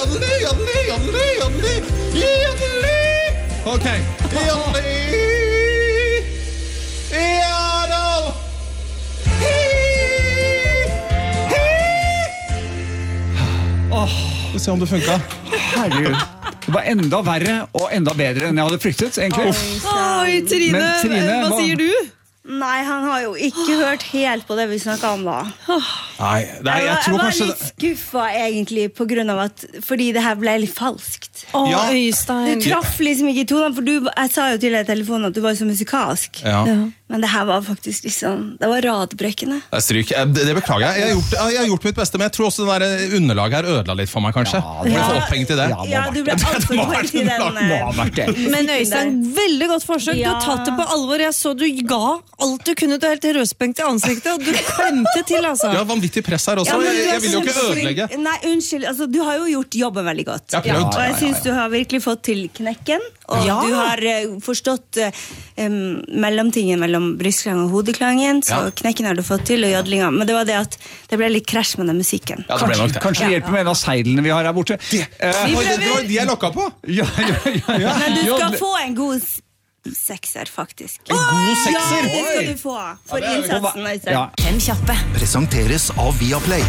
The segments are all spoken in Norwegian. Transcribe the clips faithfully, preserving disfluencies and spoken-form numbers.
jodli, jodli, jodli, jodli, jodli. Ok. Jodli. Jodel. Åh, vi ser om det funket. Herregud. Det var enda verre og enda bedre enn jeg hadde fryktet, egentlig. Oi, Trine, Men Trine, hva hva- sier du? Nei, han har jo ikke hørt helt på det vi snakket om da. Nei, det er, Jeg jeg var, tror jeg var kanskje... litt skuffet egentlig på grunn av at, fordi det her ble litt falskt. Å, Ja. Øystein. Du traff liksom ikke i tonen, for du, jeg sa jo til deg i telefonen at du var så musikalsk. Ja. Ja. Men det her var faktisk liksom, det var radbrekkende. Det er stryk. Jeg- Det, det beklager jeg. Jeg har, gjort, jeg har gjort mitt beste, men jeg tror også det der underlaget her ødela litt for meg, kanskje. Ja, Jeg Ja. får opphengt i det. Ja, Ja, du ble Det- det altfor må høyt i være- den... det må ha vært det. Men Øystein, veldig godt forsøk. Du Ja. har tatt det på alvor. Jeg så du ga alt du kunne. Du er helt rødsprengt i ansiktet, og du klemte til, altså. Ja, vanvittig press her også. Ja, men du jeg, er jeg vil jo ikke så flink. ødelegge. Nei, unnskyld, altså, du har jo gjort jobben veldig godt. Jeg har prøvd. Og jeg synes du har virkelig fått til knekken, og Ja. du har eh, forstått eh, em, mellomtingen mellom brystklang og hodeklangen, så Ja. knekken har du fått til, og jodlinga. Men det var det at det ble litt krasj med den musikken. Ja, det ble nok det. Kanskje det hjelper med en av seilene vi har her borte. Det, Eh, Oi, det, det var de jeg lokka på. ja, ja, ja, ja. Men du skal Jodle- få en god s- sekser, faktisk. En god sekser. Ja, det skal du få for Ja, det er- innsatsen. Øystein. Ja. Fem kjappe. Presenteres av Viaplay.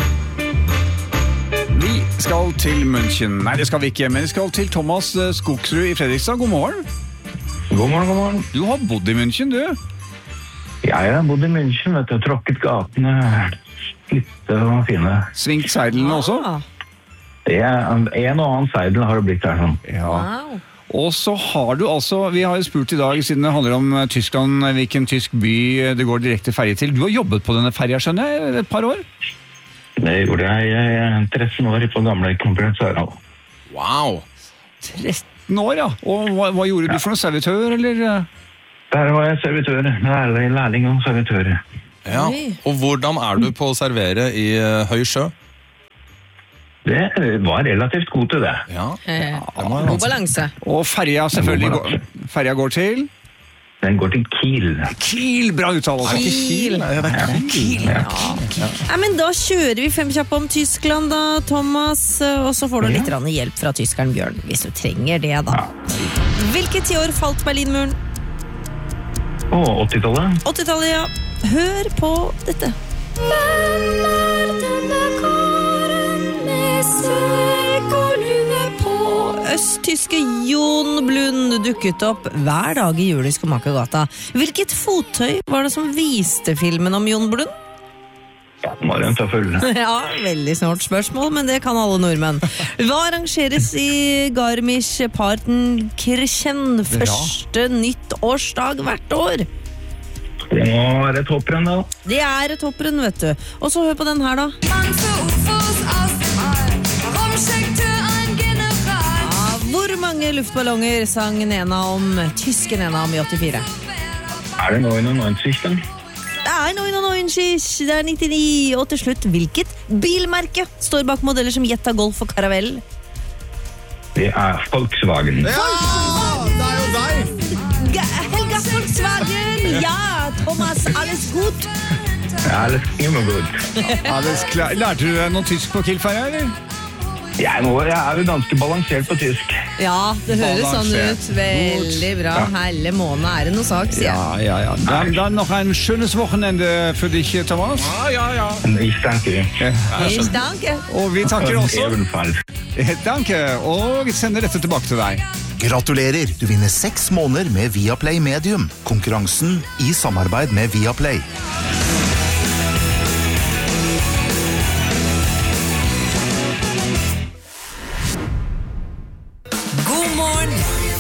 Vi skal til München. Nei, det skal vi ikke, men vi skal til Thomas eh, Skogsrud i Fredrikstad. God morgen. God morgen, god morgen. Du har bodd i München, du. Jeg har bodd i München, vet du, tråkket gatene, slitte og fine. Svingt seilene også. Ah, Det er, en og annen seidel har det blitt der sånn. Ja. wow. Og så har du altså, vi har jo spurt i dag, siden det handler om eh, Tyskland, hvilken tysk by eh, det går direkte ferje til. Du har jobbet på denne ferja, skjønner jeg, et par år? Det gjorde jeg, jeg er tretten år på gamle Kronprins Harald. Wow. tretten år, ja. Og hva, hva gjorde du for noe, servitør, eller? Der var jeg servitør, lærling, lærling og servitør. Ja. Oi. Og hvordan er du på å servere i uh, høy sjø? Det var relativt god til det. Ja. Eh, det må jeg God altså. balanse. Og ferja selvfølgelig går, ferja går til? Den går til Kiel. Kiel, bra uttale. Er det ikke Kiel? Nei, det er ikke Kiel. Ja, men da kjører vi fem kjappe om Tyskland da, Thomas, og så får du litt grann hjelp fra tyskeren Bjørn, hvis du trenger det da. Hvilket tiår falt Berlinmuren? Å, åttitallet. åttitallet, ja. Hør på dette. Hvem er denne karen med sekk og lue på? Østtyske Jon Blund dukket opp hver dag i jul i Skomakergata. Hvilket fottøy var det som viste filmen om Jon Blund? Ja, den var en tøffel. Ja, veldig snart spørsmål, men det kan alle nordmenn. Hva arrangeres i Garmisch-Partenkirchen første nyttårsdag hvert år? Det må være et hopprenn da. Det er et hopprenn, vet du. Og så hør på den her da. Ja, hvor mange luftballonger sang Nena om, tyske Nena om i åttifire? Er det niognitti da? Det er niognitti, det er nittini, og til slutt, hvilket bilmerke står bak modeller som Jetta, Golf og Caravelle? Det er Volkswagen. Ja, det er jo deg! G- Helga Volkswagen! Ja, Thomas, alles gut? Ja, det er immer godt. Alles klar. Lærte du deg noe tysk på Kiel-ferja, eller? Jeg, må, jeg er jo ganske balansert på tysk. Ja, det høres sånn Balansert. ut. Veldig bra. Helle måned er det noe sak, sier jeg. Ja, ja, ja. Dann, dann noch ein schönes Wochenende für dich, Thomas. Ja, ja, ja. Ich danke. Ich danke. Og vi takker også. Ebenfalls. Danke, og sender dette tilbake til deg. Gratulerer, du vinner seks måneder med Viaplay Medium. Konkurransen i samarbeid med Viaplay. God morgen!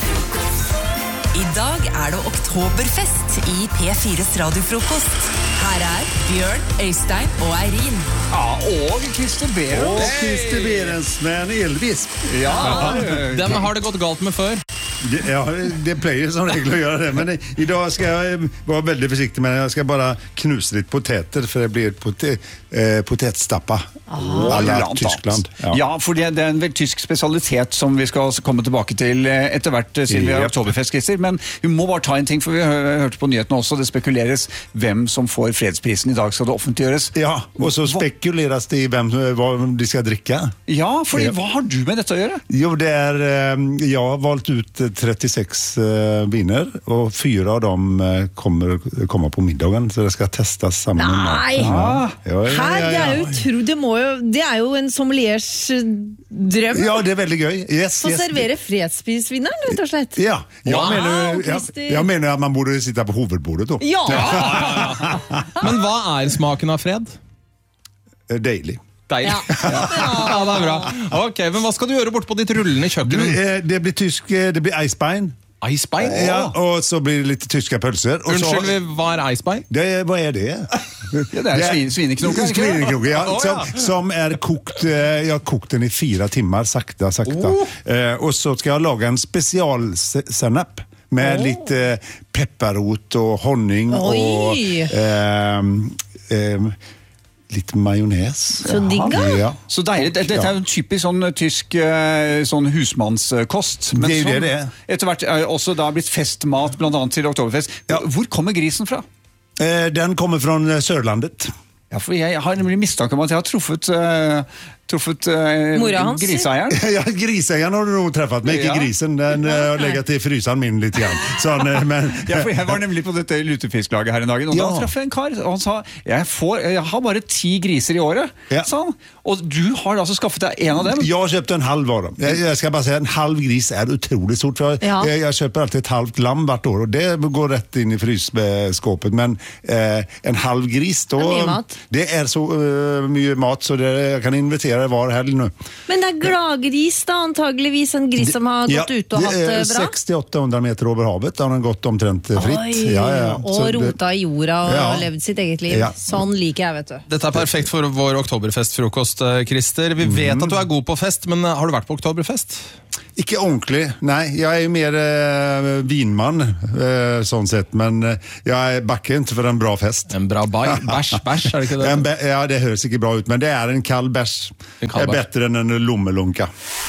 I dag er det oktoberfest i P fires radiofrokost. Her er Bjørn, Øystein og Eirin. Ja, og Christer Berens. Christer Berens med en elvisp. Ja, Dem har det gått galt med før. Det, ja, det pleier som regel å gjøre det, men i dag skal jeg være veldig forsiktig, men jeg skal bare knuse litt poteter, for det blir pote, eh, potetstappa. Ah, Alla Tyskland. Ja. ja, for det er en vel tysk spesialitet som vi skal komme tilbake til etter hvert, siden vi har Oktoberfest, Christer, men vi må bare ta en ting, for vi hørte på nyhetene også, det spekuleres hvem som får fredsprisen i dag, skal det offentliggjøres. Ja, og så spekuleres det i hvem hva de skal drikke. Ja, for hva har du med dette å gjøre? Jo, det er, jeg har valgt ut trettiseks viner, og fyra av dem kommer, kommer på middagen, så det skal testes sammen. Nei! Ja. Ja, ja, ja, ja. Her, det er jo tro, det må jo, det er jo en sommeliers drøm. Ja, det er veldig gøy. Yes, Få yes. servere fredsprisvinneren, rett og slett. Ja, jeg, Wow, mener, jeg, Christer. jeg mener at man burde sitte på hovedbordet da. Ja! Men hva er smaken av fred? Deilig. Deilig. Ja. Ja, det er bra. Ok, men hva skal du gjøre bort på ditt rullende Det, kjøkken? blir- det blir tysk, det blir eisbein. Eisbein? Ja, og så blir det litt tyske pølser. Og så- Unnskyld, hva er eisbein? Det, hva er det? Ja, det er svin, svineknoker, ikke det? Svineknoker, ja. Å, ja. Som, som er kokt, eh, jeg har kokt den i fire timer, sakta, sakta. Oh. Eh, og så skal jeg lage en spesialsennep med Oh. litt eh, pepperrot og honning Oi. og eh, eh, litt majones. Så digg, da. Ja. Så deilig. Dette er jo en typisk sånn tysk eh, sånn husmannskost. Men Det er jo som det det er. etter hvert er også da blitt festmat, blant annet til Oktoberfest. Ja. Hvor kommer grisen fra? Eh, den kommer fra Sørlandet. Ja, for jeg har nemlig mistanke om at jeg har truffet, uh, truffet uh, Mora hans? griseeieren. Ja, griseieren har du nog träffat, men ikke Ja. grisen. Den uh, har legat i fryseren min litt grann. Sånn, uh, men, Ja, for jeg var nemlig på dette lutefisklaget her en dag, og Ja. da traff jeg en kar, og han sa, jeg, får, jeg har bare ti griser i året, Ja. sa han. Og du har altså skaffet deg en av dem. Jag köpte en halv av dem. Jag, jag ska bara säga en halv gris är otroligt stort. För jag, Ja. jag, jag köper alltid ett halvt lamm vart år och det går rätt in i frysskåpet. Men eh, en halv gris då, Det är mycket mat. det är så uh, mycket mat så det, jag kan invitera var helg nu. Men det er gladgris da, antageligvis en gris som har gått ut og hatt det är bra. sex till åttahundra meter över havet har den gått omtrent eh, fritt. Oi, Ja, ja. Så og det- rota i jorda og Ja. levd sitt eget liv. Ja. Sånn liker jeg, vet du. Dette er perfekt for vår oktoberfestfrokost, eh, Christer. Vi vet at du er god på fest, men eh, har du vært på oktoberfest? Ikke ordentlig, nei. Jeg er jo mer eh, vinmann, eh, sånn sett. Men eh, jeg bakker ikke for en bra fest. En bra bai. Bæsj, bæsj, er det ikke det? En bæ- ja, det høres ikke bra ut, men det er en kald bæsj. En Det kald er bæsj. bedre enn en lommelunka.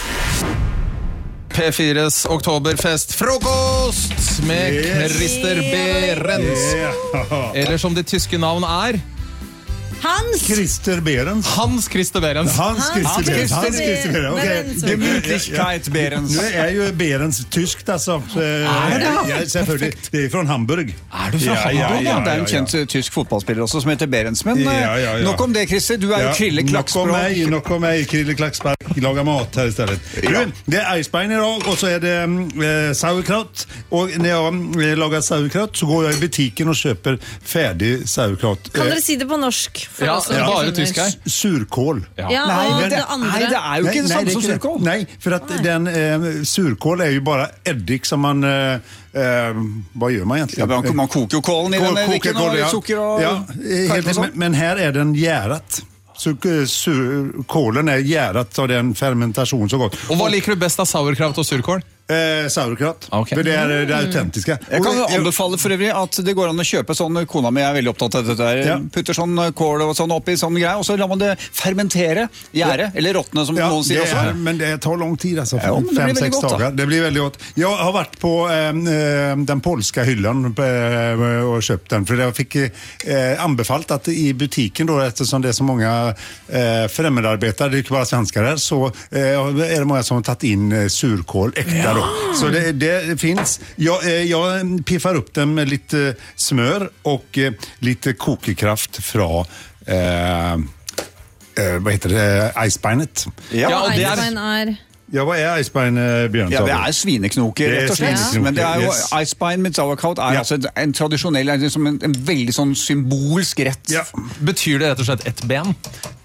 P fires oktoberfest-frokost med Yes. Christer Behrens. Eller som ditt tyske navn er Hans! Christer Behrens. Hans Christer Behrens. Hans Christer Behrens. Hans Christer Behrens. Okay. Behrens. Gemütlichkeit Behrens. Nu er jo Behrens tysk, altså. Er det? Ja, selvfølgelig. Det er fra Hamburg. Er du fra Ja, Hamburg? ja, det er en kjent eh, tysk fotballspiller også som heter Behrens. Men eh, Ja, ja, ja. nok om det, Christer. Du er jo Krille Nok om Klaksbro. meg, nok om meg, Krille Klaksberg, lager mat her i stedet. Du, det er eisbein i dag, og så er det eh, sauerkraut. Og når jeg eh, lager sauerkraut, så går jeg i butikken og kjøper ferdig sauerkraut. Kan Eh, dere si det på norsk? For Ja, oss som ikke bare skjønner? tysk her. surkål. Ja. Ja, Nei, og men det det, andre. nei, det er jo ikke det samme er som ikke det. surkål. Nei, for at den eh, surkål er jo bare eddik som man eh, eh, hva gjør man egentlig? Ja, man, man koker jo kålen i den eddiken og litt sukker og ja, kaffe helt, og sånn. men, men her er den gjæret. Så sur, kålen er gjæret av den fermentasjonen så godt. Og hva liker du best av sauerkraut og surkål? Eh, sauerkraut. Ok. For det er det autentiske. Jeg kan Og- anbefale for øvrig at det går an å kjøpe sånn, kona mi er veldig opptatt av dette der, Ja. putter sånn kål og sånn oppi sånn greie, og så lar man det fermentere, gjære, eller råtne som Ja, noen sier det også. er, men det tar lang tid, altså. Ja, men det blir veldig Fem-seks godt, da. dager. Det blir veldig godt. Jeg har vært på eh, eh, den polska hyllan eh, og kjøpt den, for jeg fikk eh, anbefalt at i butikken, då, eftersom det er så mange eh, fremmedarbetare, det er ikke bare svenskar her, så eh, er det mange som har tatt inn eh, surkål ekta då. Så det, det finns. Jag, eh, jag piffar upp den med litt eh, smør og eh, litt kokekraft fra eh, eh, vad heter det? Eisbeinet. Ja, Ja, og det er- Eisbein er Ja, hva er eisbein, eh, Bjørn? Ja, sa det du? er svineknoker, Det er rett og slett. svineknoker, Men det er jo, yes. eisbein med sauerkraut er Ja. altså en, en tradisjonell, er liksom en, en veldig sånn symbolsk rett. Ja. Betyr det rett og slett ett ben?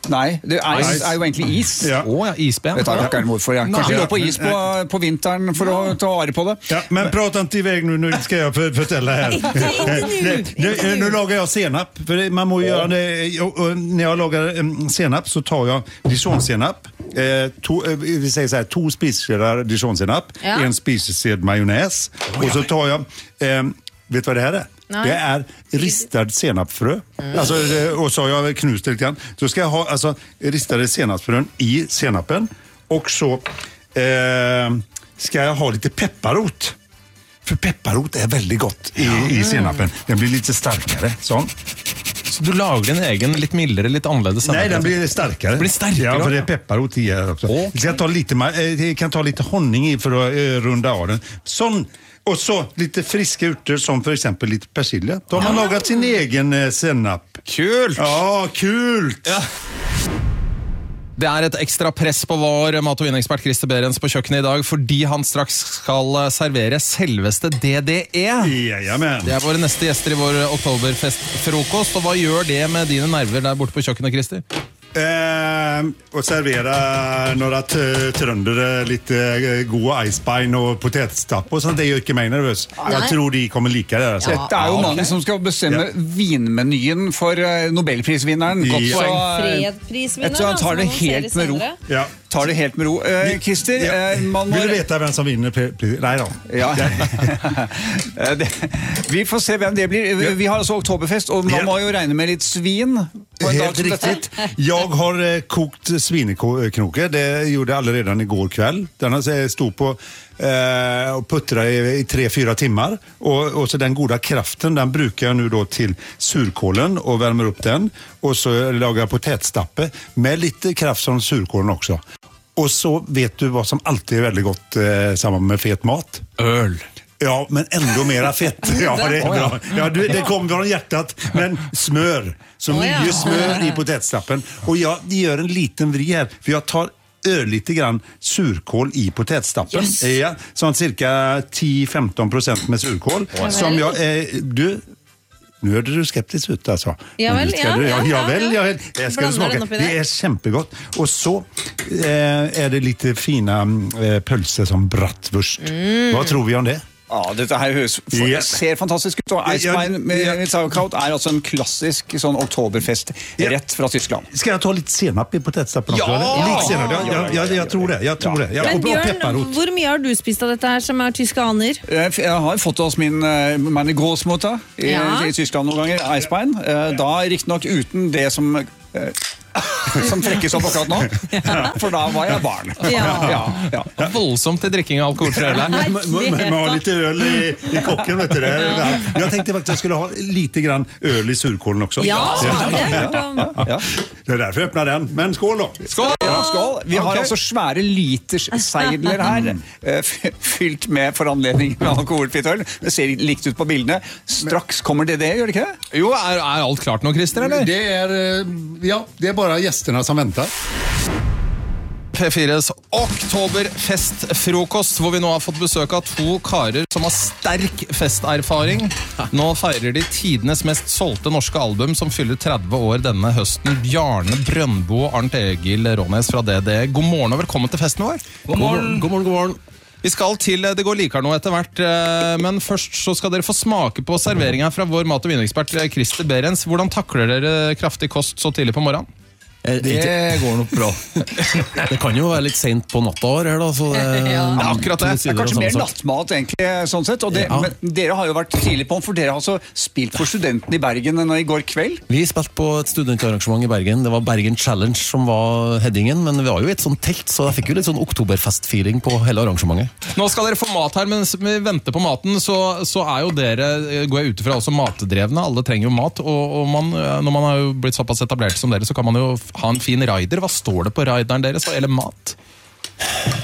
Nei, det er, Ice. er jo egentlig is. Ja. Å ja, isben. Vet jeg ikke hvorfor. Ja. Kanskje Nei. lå på is på, på vinteren for å ta vare på det. Ja, men prata inte iväg nu, nu ska jag för, fortälla här. nu. Nu, nu lagar jag senap. För man må göra det, och, och när jag lagar um, senap så tar jag dijonsenap. Eh, to, eh, vi säger så här, två spiskedar dijonsenap, Ja. en spisesked majonnäs. Och så tar jag, eh, vet du vad det här är? Nej. Det är ristad senapfrö. Alltså, eh, och så har jag knust det lite grann. Så ska jag ha alltså, ristade senapsfrön i senapen. Och så eh, ska jag ha lite pepparrot. För pepparrot är väldigt gott i, i senapen. Den blir lite starkare. Sån. Så du lager din egen litt mildere, litt annerledes? Nej, den blir starkare. Blir starkare, Ja, ja. för det är pepparrot i här också. Okej. Vi ska ta lite, ma- eh, jag kan ta lite honning i för att eh, runda av den. Sån. Och så lite friska urter som för exempel lite persilja. Då har man lagat sin egen eh, senap. Kult! Ja, kul! Ja. Det er et ekstra press på vår mat- og vinekspert Christer Behrens på kjøkkenet i dag, fordi han straks skal servere selveste D D E. Jajamän. Det er våre neste gjester i vår oktoberfest-frokost, og hva gjør det med dine nerver der borte på kjøkkenet, Christer? Eh, och servera några t- trönder, lite eh, god icebein och potetstapp och sånt. Det gör inte mig nervös. Jag tror de kommer lika det. Alltså. Dette er jo mannen som skal bestemme Ja. vinmenyen for eh, Nobelprisvinneren. Godt Så, poeng. eh, Fredprisvinner, jeg tror han tar det da, som helt med ro. annonseres Ja. Tar det helt med ro. Eh, Christer, Ja. eh, man må... Vill du veta vem som vinner? Pri- pri- Nej då. Ja. Eh, det, vi får se hvem det blir. Vi- Vi har altså oktoberfest, og man Ja. må jo regne med litt svin på en dag Helt som dette. riktigt. Jag har eh, kokt svineknoke. Det gjorde jag alla redan igår kväll. Den har eh, stod på eh, och puttra i, i tre, fyra timmar. Och, och så den goda kraften, den brukar jag nu då till surkålen och värmer upp den. Och så lagar jag potätstappe med lite kraft från surkålen också. Och så vet du vad som alltid är väldigt gott eh, samman med fet mat? Øl. Ja, men ändå mera fett. Ja, det är bra. Ja, du, det kommer från hjärtat. Men smör. Så Oh, ja. mycket smör i potätstappen. Och jag gör en liten vri här. För jag tar ör lite grann surkål i potätstappen. Yes. Ja, sånt cirka tio till femton procent med surkål. Som jag... Eh, du... Nu är du skeptisk ut alltså. Ja, Men väl, du ska ja, du- ja, ja, ja, väl, ja. ja, jag ska Blandar smaka. den upp i Det det. är kämpegott. Och så eh, är det lite fina eh, pölser som bratwurst. Mm. Vad tror vi om det? Ja, dette her høres for, Ja. ser fantastisk ut. Og Ja, Eisbein med ja. med sauerkraut er altså en klassisk sånn oktoberfest Ja. rett fra Tyskland. Ska jag ta lite senap i potätstappen också? Ja! eller? Lite senap, ja, ja, ja, jag tror det. Jag tror det. Ja, Men och, och Bjørn, pepparrot. hvor mye har du spist av dette her som er tyske aner? Eh, Jeg har fått hos min uh, meine Großmutter i, Ja. i Tyskland noen ganger, Eisbein. Eh, da riktignok uten det som eh, som trekkes opp akkurat nå. For da var jeg barn. Ja. Ja, ja. Voldsomt til drikking av alkoholfri øl her. Man, man, man har lite öl i, i kocken, vet du det. Jag tänkte faktiskt att jag skulle ha lite grann öl i surkålen också. Ja, det har jeg hørt om. Ja. Det är därför jag öppnar den. Men skål då! Skål! Ja, skål. Vi har Ok. altså svære liters seidler her, eh, f- fylt med for anledning med alkoholfritt øl. Det ser likt ut på bildene. Straks kommer det det, gjør det ikke det? Jo, er, er alt klart nå, Christer, eller? Det är, eh, ja, det är bara gästerna som väntar. P fires oktoberfestfrokost, hvor vi nå har fått besøk av to karer som har sterk festerfaring. Nå feirer de tidenes mest solgte norske album, som fyller tretti år denne høsten. Bjarne Brøndbo og Arnt Egil Rånes fra D D. God morgen og velkommen til festen vår. God morgen, god morgen, god morgen. Vi skal til Det går likere nå etter hvert, eh, men først så skal dere få smake på serveringen fra vår mat- og vinekspert eh, Christer Behrens. Hvordan takler dere kraftig kost så tidlig på morgenen? Eh, Det går nok bra. Det kan jo være litt sent på natta her, da. Så det, Ja. Det er akkurat det. Det er kanskje mer nattmat, egentlig, sånn sett. Og det, Ja. men dere har jo vært tidlig på den, for dere har altså spilt for studentene i Bergen nå i går kveld. Vi spilte på et studentarrangement i Bergen. Det var Bergen Challenge som var headingen, men vi var jo i et sånt telt, så jeg fikk jo litt sånn oktoberfest-feeling på hele arrangementet. Nå skal dere få mat her, mens vi venter på maten, så, så er jo dere, går jeg ut ifra, også matdrevne. Alle trenger jo mat, og, og man, når man har jo blitt såpass etablert som dere, så kan man jo ha en fin rider. Hva står det på rideren deres hva gjelder mat?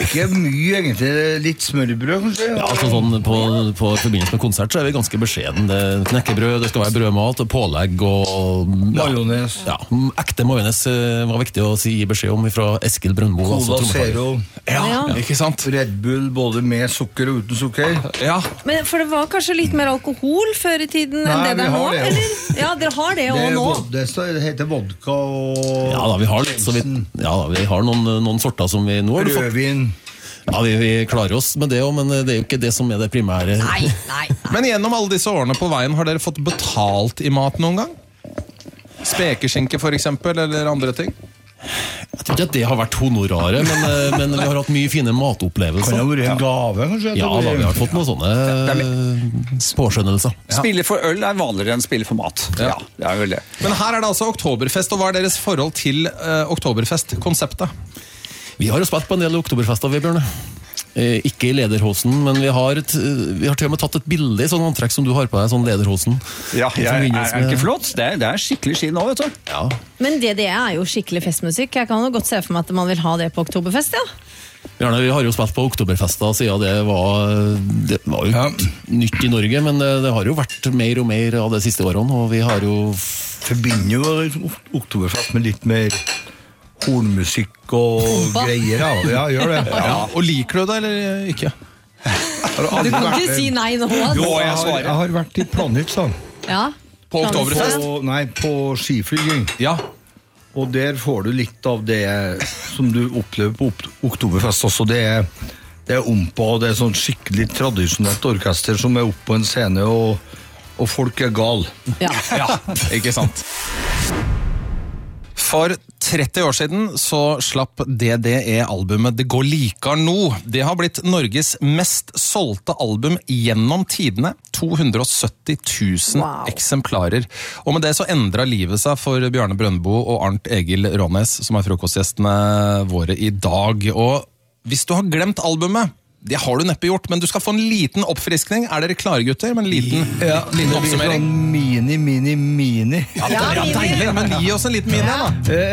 ikke mye, egentlig. Litt smørbrød, kanskje? Ja, altså sånn på, på forbindelse med konsert så er vi ganske beskjeden. Det er knekkebrød, det skal være brødmat, pålegg og... Ja, majones. Ja, ekte majones var viktig å si beskjed om fra Eskil Brøndbo. Cola altså, Zero. Ja, ja, ikke sant? Red Bull, både med sukker og uten sukker. Ja. Men for det var kanskje litt mer alkohol før i tiden enn Nei, det der nå, det, eller? Ja, dere har det det også nå. Det, står, det heter vodka og... Ja da, vi har litt, så vi, ja, da, vi har noen, noen sorter som vi nå har fått. Rødvin. Ja, vi, vi klarer oss med det også, men det er jo ikke det som er det primære. Nei, nei, nei. Men gjennom alle disse årene på veien, har dere fått betalt i mat noen gang? Spekeskinke for eksempel, eller andre ting? Jeg tror ikke at det har vært honoraret, men, men vi har hatt mye fine matopplevelser. Kan det ha vært en gave, kanskje? Ja, da, vi har fått noen sånne påskjønnelser. Ja. Spille for øl er vanligere enn spille for mat. Ja, det er vel det. Men her er det altså Oktoberfest, og hva er deres forhold til uh, Oktoberfest-konseptet? Vi har jo spilt på en del oktoberfester, vi, Bjørne. Eh, ikke i lederhosen, men vi har, et, vi har til og med tatt et bilde i sånn antrekk som du har på deg, sånn lederhosen. Ja, jeg, er, er det ikke flott? Det er, det er skikkelig skinn nå, vet du. Ja. Men D D E er jo skikkelig festmusikk. Jeg kan jo godt se for meg at man vil ha det på Oktoberfest, ja. Bjørne, vi har jo spilt på oktoberfester siden det var, det var jo ja. nytt i Norge, men det, det har jo vært mer og mer av de siste årene, og vi har jo... Forbinder jo oktoberfest med litt mer... hornmusikk og Bomba. Greier, ja. Ja, gjør det. Ja. Ja, og liker du det, eller ikke? Du kan ikke si nei nå. Jo, jeg, har, jeg har vært i Planitz, da. Ja. På Oktoberfest? På, nei, på skiflyging. Ja. Og der får du litt av det som du opplever på Oktoberfest også. Det er, det er ompa, og det er sånn skikkelig tradisjonelt orkester som er oppe på en scene, og, og folk er gal. Ja. Ja, ikke sant. For tretti år siden så slapp D D E-albumet Det går likar nå. Det har blitt Norges mest solgte album gjennom tidene. to hundre og sytti tusen wow. eksemplarer. Og med det så endret livet seg for Bjarne Brøndbo og Arnt Egil Rånes, som er frokostgjestene våre i dag. Og hvis du har glemt albumet, det har du neppe gjort, men du skal få en liten oppfriskning. Er dere klare, gutter, med en liten, ja, liten oppsummering? Mini, mini, mini. Ja, ja, ja, deilig, men gi oss en liten mini, da.